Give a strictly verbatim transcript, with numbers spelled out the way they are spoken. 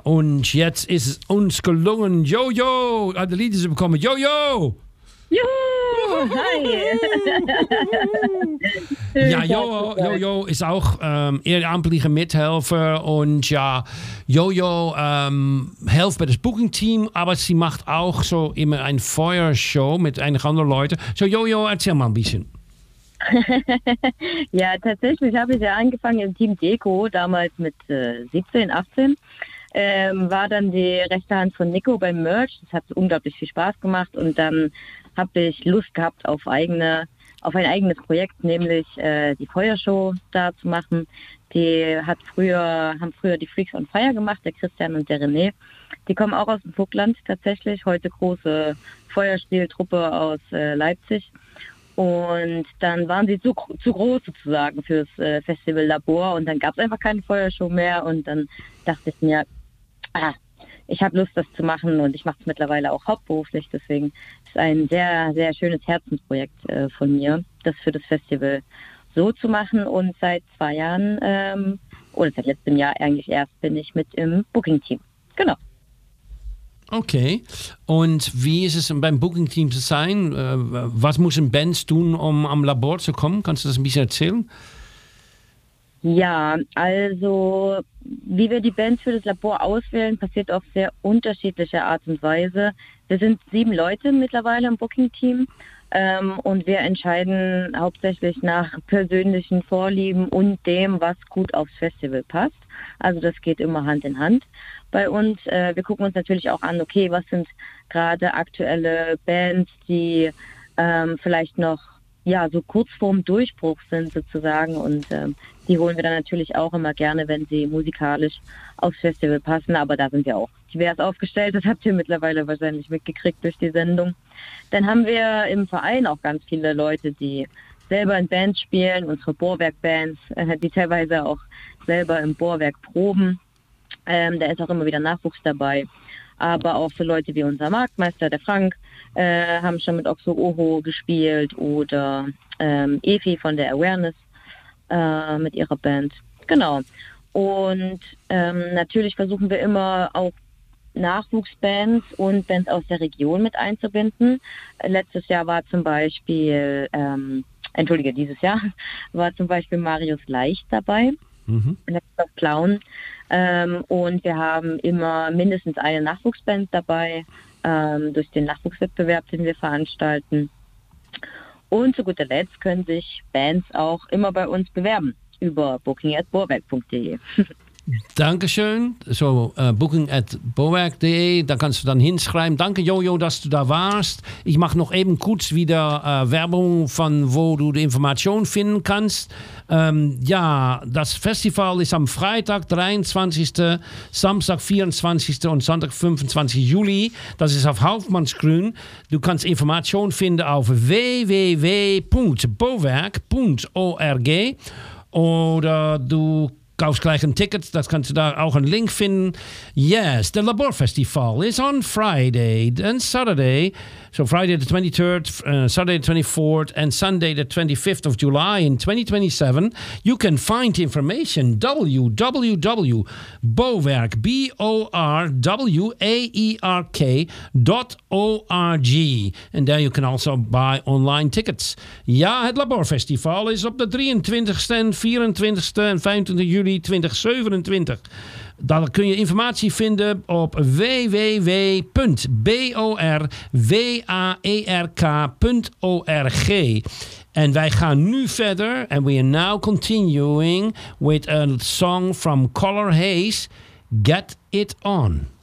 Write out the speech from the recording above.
und jetzt ist es uns gelungen, Jojo an die Lieder zu bekommen. Jojo! Juhu! Hi! Ja, Jojo, Jojo ist auch ähm, ehrenamtlicher Mithelfer und ja, Jojo ähm, hilft bei das Booking-Team, aber sie macht auch so immer eine Feuershow mit einigen anderen Leuten. So, Jojo, erzähl mal ein bisschen. Ja, tatsächlich habe ich ja angefangen im Team Deko, damals mit äh, siebzehn, achtzehn. Ähm, war dann die rechte Hand von Nico beim Merch. Das hat unglaublich viel Spaß gemacht und dann habe ich Lust gehabt auf eigene, auf ein eigenes Projekt, nämlich äh, die Feuershow da zu machen. Die hat früher, haben früher die Freaks on Fire gemacht, der Christian und der René. Die kommen auch aus dem Vogtland tatsächlich, heute große Feuerspieltruppe aus äh, Leipzig. Und dann waren sie zu, zu groß sozusagen fürs äh, Festival Labor und dann gab es einfach keine Feuershow mehr und dann dachte ich mir, ah, ich habe Lust, das zu machen und ich mache es mittlerweile auch hauptberuflich, deswegen ist es ein sehr, sehr schönes Herzensprojekt äh, von mir, das für das Festival so zu machen und seit zwei Jahren ähm, oder seit letztem Jahr eigentlich erst bin ich mit im Booking-Team. Genau. Okay, und wie ist es beim Booking-Team zu sein? Was müssen Bands tun, um am Labor zu kommen? Kannst du das ein bisschen erzählen? Ja, also wie wir die Bands für das Labor auswählen, passiert auf sehr unterschiedliche Art und Weise. Wir sind sieben Leute mittlerweile im Booking-Team ähm, und wir entscheiden hauptsächlich nach persönlichen Vorlieben und dem, was gut aufs Festival passt. Also das geht immer Hand in Hand bei uns. Äh, wir gucken uns natürlich auch an, okay, was sind gerade aktuelle Bands, die ähm, vielleicht noch ja so kurz vorm Durchbruch sind sozusagen und ähm, die holen wir dann natürlich auch immer gerne, wenn sie musikalisch aufs Festival passen, aber da sind wir auch divers aufgestellt, das habt ihr mittlerweile wahrscheinlich mitgekriegt durch die Sendung. Dann haben wir im Verein auch ganz viele Leute, die selber in Bands spielen, unsere Bohrwerk-Bands, äh, die teilweise auch selber im Bohrwerk proben. Ähm, da ist auch immer wieder Nachwuchs dabei. Aber auch so Leute wie unser Marktmeister, der Frank, äh, haben schon mit Oxo Oho gespielt oder ähm, Efi von der Awareness äh, mit ihrer Band. Genau. Und ähm, natürlich versuchen wir immer auch Nachwuchsbands und Bands aus der Region mit einzubinden. Letztes Jahr war zum Beispiel, ähm, entschuldige, dieses Jahr war zum Beispiel Marius Leicht dabei. Mhm. Letzter Clown. Ähm, und wir haben immer mindestens eine Nachwuchsband dabei, ähm, durch den Nachwuchswettbewerb, den wir veranstalten. Und zu guter Letzt können sich Bands auch immer bei uns bewerben über booking at bohrwerk punkt de. Dankeschön. So, uh, booking at bohrwerk punkt de, da kannst du dann hinschreiben. Danke, Jojo, dass du da warst. Ich mache noch eben kurz wieder uh, Werbung von, wo du die Informationen finden kannst. Ähm, ja, das Festival ist am Freitag, dreiundzwanzigsten Samstag, vierundzwanzigsten und Sonntag, fünfundzwanzigsten Juli. Das ist auf Hauptmannsgrün. Du kannst Informationen finden auf w w w punkt bohrwerk punkt org oder du kaufst gleich ein Ticket, das kannst du da auch einen Link finden. Yes, the Labor Festival is on Friday and Saturday. So Friday the twenty-third, uh, Saturday the twenty-fourth and Sunday the twenty-fifth of July in twenty twenty-seven. You can find information w w w dot bowerk, B O R W A E R K dot O R G. And there you can also buy online tickets. Ja, het Labor Festival is op de drieëntwintigste, vierentwintigste en vijfentwintigste juli twintig zevenentwintig. Daar kun je informatie vinden op w w w punt bowerk punt org. En wij gaan nu verder. And we are now continuing with a song from Color Haze, Get It On.